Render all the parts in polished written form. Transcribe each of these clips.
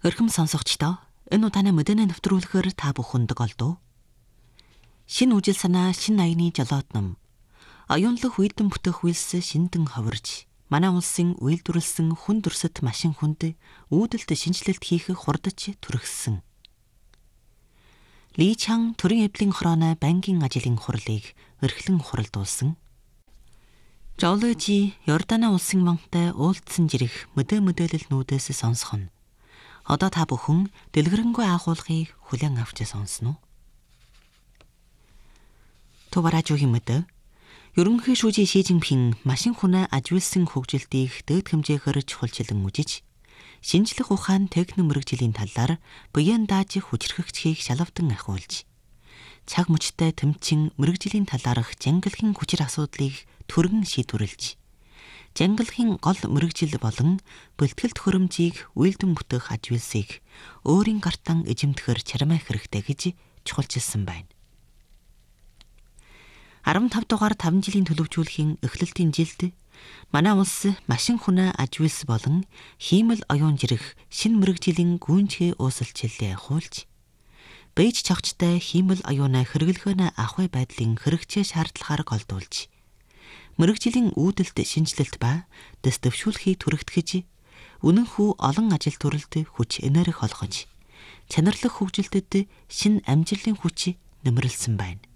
Өрхөм сонсогчдоо энэ удааны мэдээний нэвтрүүлгээр та бүхэнд олдов. Шинэ үжил санаа, шинэ аяны жолоод ном. Оюунлах үйдэн бүтээх үйлс шиндэн ховирж, манай улсын үйлдвэрлэсэн хүн дүрсэт машин хүнд үүдэлт шинжилэлт хийх хурдч түргсэн. Ли Чан төрийн эвлийн хорооны банкийн ажлын хурлыг эрхлэн хуралдуулсан. Жолоожи Йорданы улсын банктай уулзсан жирэх мэдээлэл нүүдээс сонсох нь. Одоо та бүхэн дэлгэрэнгүй агуулгыг хүлээн авч сонсно. Товаражуугийн мэдээ. Ерөнхий шүүжийн Ши Жинпин машин хүнээ ажигласан хөгжилтийг дээд хэмжээгээр чухалчлан үжиж, шинжлэх ухаан техник мэргэжлийн талаар буян дааж хүчрхэгчхийг шалавдан ахиулж, цаг мөчтэй тэмчин мэргэжлийн талаарх жангалахын хүчир асуудлыг түргэн шийдвэрлэж, жангалахын гол мэргэжил болон бэлтгэлт хөрөмжийг үйлдэн бүтээх ажигласыг өөрийн гартан эжимтгэр чарамайх хэрэгтэй гэж чухалчилсан байна. 15 дугаар 5 жилийн төлөвшүүлэхийн эхлэлтийн жилд манай улс машин хүнээ ажиглас болон хиймэл оюун жирэх шинэ мэргэжлийн гүйнжхээ уусалчлалыг хуулж, бэж чавчтай хиймэл оюунаа хэрэглэхөөнө авах байдлын хэрэгцээ шаардлагаар голдуулж, мэргэжлийн үүдэлт шинжилэлт ба дэс төвшүүлэхийг түрэгтгэж, үнэнхүү олон ажил төрөлд хүч энерги олгож, чанарлах хөгжилтэд шинэ амжилтын хүч нэмэрлсэн байна.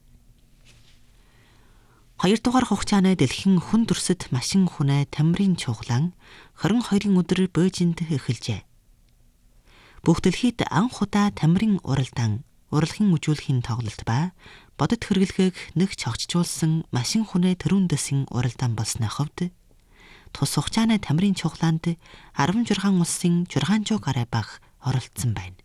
2 дугаар хугацааны дэлхийн хүн дүрсэт машин хүнээ тамирын чухлан 22-ын өдөр Бээжинд эхэлжээ. Бүх дэлхийд анх удаа тамирын уралдаан, урлагийн үжүүлэхийн тоглолт ба бодит хэрэглэхийг нэг чогчжуулсан машин хүнээ төрүүн дэсийн уралдаан болсны хувьд тус хугацааны тамирын чухлаанд 16 улсын 600 гаруй баг оролцсон байна.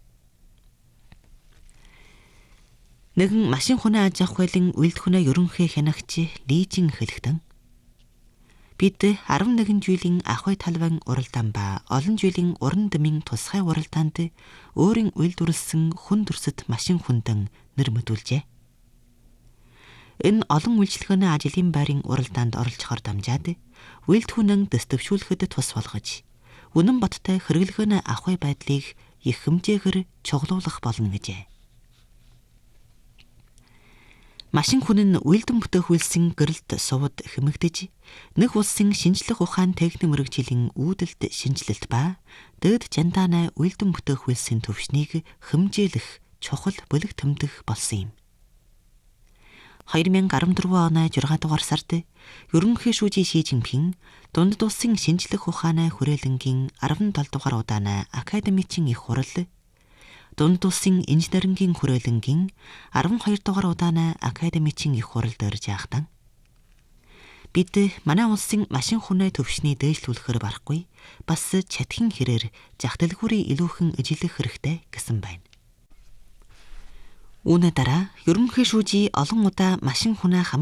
Нэгэн машин хүнээ аж авах байлын үйлд хүнээ ерөнхий хянагч Ли Жин хэлэхдээ бид 11 жилийн ахуй талбайн уралдаан ба олон жилийн уран дэмийн тусгай уралдаанд өөрийн үйлдвэрлэсэн хүн дүрсэт машин хүндэн нэр мэдүүлжээ. Энэ олон үйлчлэгээний ажлын байрын уралдаанд оролцохоор дамжаад үйлд хүнэн дэс төвшүүлэхэд тус болгож, үнэн бодтой хэрэглэгээний ахуй байдлыг их хэмжээгээр чоглуулах болно гэжээ. Машин хүн нь үйлдэн бүтээх үйлсийн гэрэлд сувд хэмэгдэж, нэг улсын шинжлэх ухаан техник мэргэжлийн үүдэлт шинжилэлт ба дээд жандааны үйлдэн бүтээх үйлсийн төвшнийг хэмжээлэх чухал бүлэг тэмдэг болсон юм. 2014 оны 6 дугаар сард ерөнхий шүүжийн Ши Жинпин дундад улсын шинжлэх ухааны хүрээлэнгийн 17 дугаар удааны академичийн их хурал, дундад улсын инженерингийн хүрээлэнгийн 12 дугаар удааны академичийн их хурал дээрж яахтан бид манай улсын машин хүнээ төвшний дээшлүүлэхээр барахгүй, бас чатхин хэрээр жагтэлгүүрийн илүүхэн ижилэх хэрэгтэй гэсэн байна. Үүнээ дараа ерөнхий шүүжийн олон удаа машин хүнээ